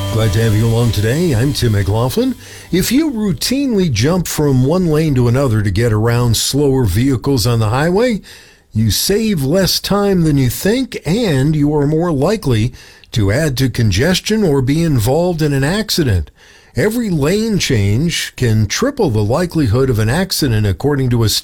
Glad to have you along today. I'm Tim McLaughlin. If you routinely jump from one lane to another to get around slower vehicles on the highway, you save less time than you think, and you are more likely to add to congestion or be involved in an accident. Every lane change can triple the likelihood of an accident, according to a study